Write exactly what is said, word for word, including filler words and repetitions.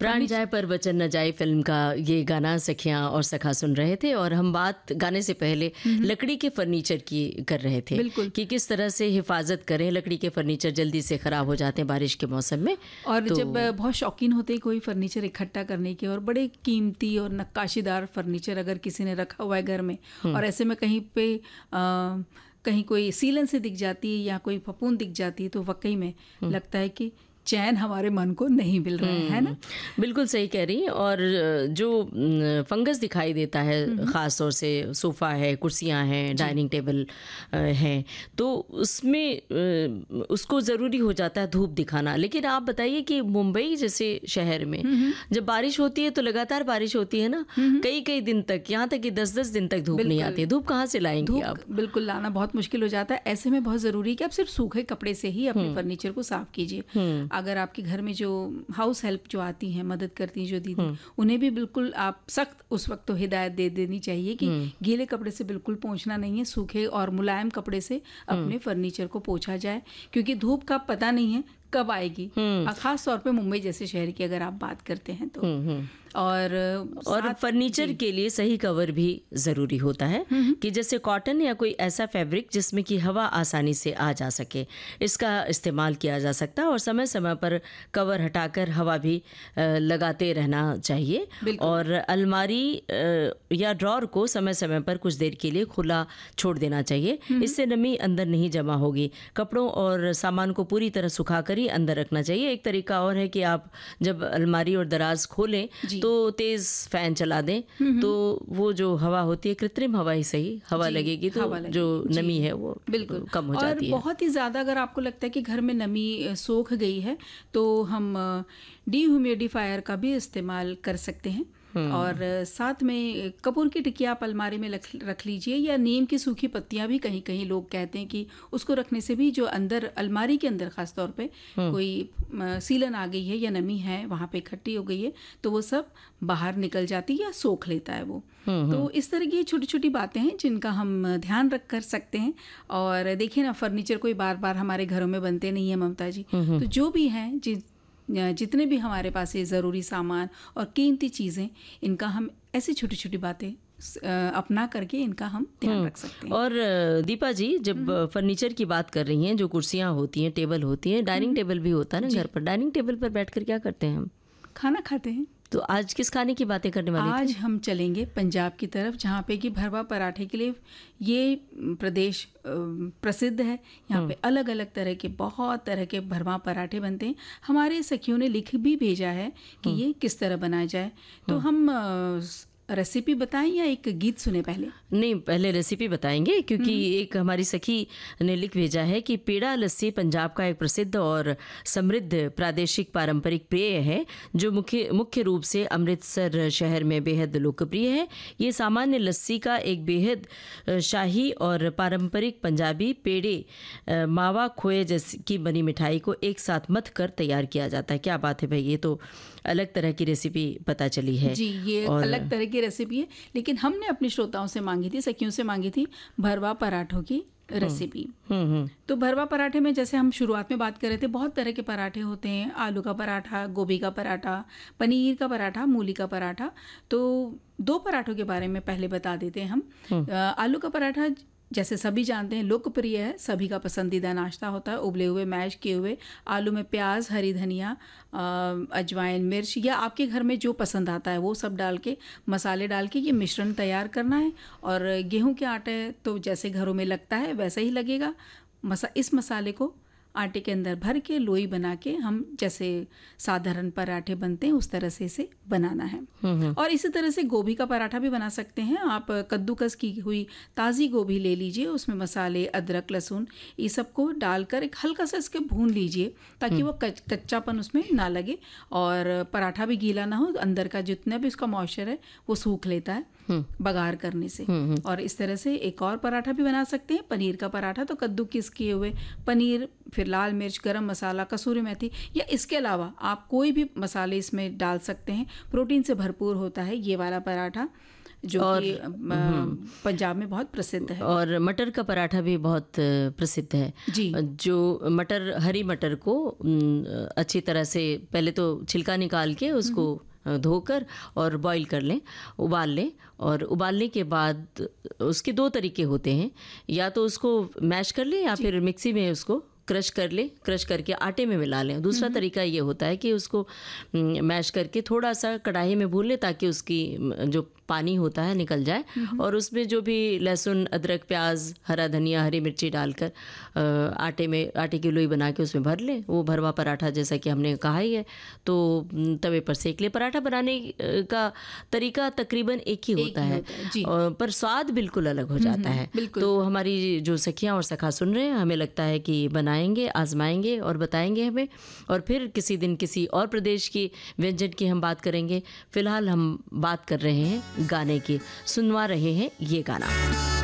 प्राण जाए पर वचन न जाए फिल्म का ये गाना सखियां और सखा सुन रहे थे, और हम बात गाने से पहले लकड़ी के फर्नीचर की कर रहे थे। बिल्कुल। कि किस तरह से हिफाजत करें, लकड़ी के फर्नीचर जल्दी से ख़राब हो जाते हैं बारिश के मौसम में। और तो जब बहुत शौकीन होते हैं कोई फर्नीचर इकट्ठा करने के, और बड़े कीमती और नक्काशीदार फर्नीचर अगर किसी ने रखा हुआ है घर में, और ऐसे में कहीं पे आ, कहीं कोई सीलन से दिख जाती है या कोई फफूंद दिख जाती है, तो वाकई में लगता है कि चैन हमारे मन को नहीं मिल रहा है, है ना? बिल्कुल सही कह रही हैं। और जो फंगस दिखाई देता है ख़ास तौर से सोफ़ा है, कुर्सियां हैं, डाइनिंग टेबल हैं, तो उसमें उसको ज़रूरी हो जाता है धूप दिखाना। लेकिन आप बताइए कि मुंबई जैसे शहर में जब बारिश होती है तो लगातार बारिश होती है ना, कई कई दिन तक, यहाँ तक कि दस दस दिन तक धूप नहीं आती है। धूप कहाँ से लाएंगे आप? बिल्कुल लाना बहुत मुश्किल हो जाता है। ऐसे में बहुत ज़रूरी है कि आप सिर्फ सूखे कपड़े से ही अपने फर्नीचर को साफ कीजिए। अगर आपके घर में जो हाउस हेल्प जो आती हैं, मदद करती हैं जो दीदी, उन्हें भी बिल्कुल आप सख्त उस वक्त तो हिदायत दे देनी चाहिए कि गीले कपड़े से बिल्कुल पोंछना नहीं है, सूखे और मुलायम कपड़े से अपने फर्नीचर को पोंछा जाए, क्योंकि धूप का पता नहीं है कब आएगी। खास तौर पे मुंबई जैसे शहर की अगर आप बात करते हैं तो। और और फर्नीचर के लिए सही कवर भी ज़रूरी होता है कि जैसे कॉटन या कोई ऐसा फैब्रिक जिसमें कि हवा आसानी से आ जा सके, इसका इस्तेमाल किया जा सकता है। और समय समय पर कवर हटाकर हवा भी लगाते रहना चाहिए। और अलमारी या ड्रॉर को समय समय पर कुछ देर के लिए खुला छोड़ देना चाहिए, इससे नमी अंदर नहीं जमा होगी। कपड़ों और सामान को पूरी तरह सुखाकर ही अंदर रखना चाहिए। एक तरीका और है कि आप जब अलमारी और दराज खोलें तो तेज फैन चला दें, तो वो जो हवा होती है, कृत्रिम हवा ही सही, हवा लगेगी तो हवा जो नमी है वो बिल्कुल कम हो जाती है। और बहुत ही ज़्यादा अगर आपको लगता है कि घर में नमी सोख गई है, तो हम डीह्यूमिडिफायर का भी इस्तेमाल कर सकते हैं। और साथ में कपूर की टिकिया आप अलमारी में रख लीजिए, या नीम की सूखी पत्तियां भी कहीं कहीं लोग कहते हैं कि उसको रखने से भी जो अंदर अलमारी के अंदर खास तौर पे कोई सीलन आ गई है या नमी है वहाँ पे इकट्ठी हो गई है, तो वो सब बाहर निकल जाती है या सोख लेता है वो। तो इस तरह की छोटी छोटी बातें हैं जिनका हम ध्यान रख कर सकते हैं। और देखिए ना, फर्नीचर कोई बार बार हमारे घरों में बनते नहीं है ममता जी, तो जो भी हैं जिस जितने भी हमारे पास ये ज़रूरी सामान और कीमती चीज़ें, इनका हम ऐसी छोटी छोटी बातें अपना करके इनका हम ध्यान रख सकते हैं। और दीपा जी, जब फर्नीचर की बात कर रही हैं, जो कुर्सियाँ होती हैं, टेबल होती हैं, डाइनिंग टेबल भी होता है ना घर पर, डाइनिंग टेबल पर बैठकर क्या करते हैं हम? खाना खाते हैं। तो आज किस खाने की बातें करने वाले थे? आज हम चलेंगे पंजाब की तरफ, जहाँ पे कि भरवा पराठे के लिए ये प्रदेश प्रसिद्ध है। यहाँ पे अलग अलग तरह के, बहुत तरह के भरवा पराठे बनते हैं। हमारे सखियों ने लिख भी भेजा है कि ये किस तरह बनाया जाए, तो हम रेसिपी बताएं या एक गीत सुने पहले? नहीं, पहले रेसिपी बताएंगे, क्योंकि एक हमारी सखी ने लिख भेजा है कि पेड़ा लस्सी पंजाब का एक प्रसिद्ध और समृद्ध प्रादेशिक पारंपरिक पेय है, जो मुख्य मुख्य रूप से अमृतसर शहर में बेहद लोकप्रिय है। ये सामान्य लस्सी का एक बेहद शाही और पारंपरिक पंजाबी पेड़े मावा खोए जैसी की बनी मिठाई को एक साथ मथ कर तैयार किया जाता है। क्या बात है भाई, ये तो अलग तरह की रेसिपी पता चली है जी। ये अलग तरह की रेसिपी है, लेकिन हमने अपने श्रोताओं से मांगी थी, सखियों से मांगी थी भरवा पराठों की रेसिपी। तो भरवा पराठे में, जैसे हम शुरुआत में बात कर रहे थे, बहुत तरह के पराठे होते हैं। आलू का पराठा, गोभी का पराठा, पनीर का पराठा, मूली का पराठा। तो दो पराठों के बारे में पहले बता देते हैं हम। आलू का पराठा जैसे सभी जानते हैं लोकप्रिय है, सभी का पसंदीदा नाश्ता होता है। उबले हुए मैश किए हुए आलू में प्याज, हरी धनिया, अजवाइन, मिर्च या आपके घर में जो पसंद आता है वो सब डाल के, मसाले डाल के ये मिश्रण तैयार करना है। और गेहूं के आटे तो जैसे घरों में लगता है वैसा ही लगेगा। मसा इस मसाले को आटे के अंदर भर के लोई बना के, हम जैसे साधारण पराठे बनते हैं उस तरह से इसे बनाना है। और इसी तरह से गोभी का पराठा भी बना सकते हैं आप। कद्दूकस की हुई ताज़ी गोभी ले लीजिए, उसमें मसाले, अदरक, लहसुन, ये सबको डालकर एक हल्का सा इसके भून लीजिए, ताकि वो कच, कच्चापन उसमें ना लगे और पराठा भी गीला ना हो। अंदर का जितना भी उसका मॉइस्चर है वो सूख लेता है बघार करने से। और इस तरह से एक और पराठा भी बना सकते हैं, पनीर का पराठा। तो कद्दू किस किए हुए पनीर, फिर लाल मिर्च, गरम मसाला, कसूरी मेथी या इसके अलावा आप कोई भी मसाले इसमें डाल सकते हैं। प्रोटीन से भरपूर होता है ये वाला पराठा। जो कि अ, पंजाब में बहुत प्रसिद्ध है। और मटर का पराठा भी बहुत अ, प्रसिद्ध है जी। जो मटर, हरी मटर को अम, अच्छी तरह से पहले तो छिलका निकाल के उसको अ, धोकर और बॉईल कर लें, उबाल लें। और उबालने के बाद उसके दो तरीके होते हैं, या तो उसको मैश कर लें या फिर मिक्सी में उसको क्रश कर लें, क्रश करके आटे में मिला लें। दूसरा तरीका ये होता है कि उसको मैश करके थोड़ा सा कढ़ाई में भून लें ताकि उसकी म, जो पानी होता है निकल जाए, और उसमें जो भी लहसुन, अदरक, प्याज, हरा धनिया, हरी मिर्ची डालकर अ, आटे में आटे की लोई बना के उसमें भर लें। वो भरवा पराठा जैसा कि हमने कहा ही है, तो म, तवे पर सेक लें। पराठा बनाने अ, का तरीका तकरीबन एक ही होता ही है, होता है, जी। और पर स्वाद बिल्कुल अलग हो जाता है। बिल्कुल। तो हमारी जो सखियां और सखा सुन रहे हैं, हमें लगता है कि बनाएंगे, आजमाएंगे और बताएंगे हमें, और फिर किसी दिन किसी और प्रदेश की व्यंजन की हम बात करेंगे। फिलहाल हम बात कर रहे हैं गाने की, सुनवा रहे हैं ये गाना।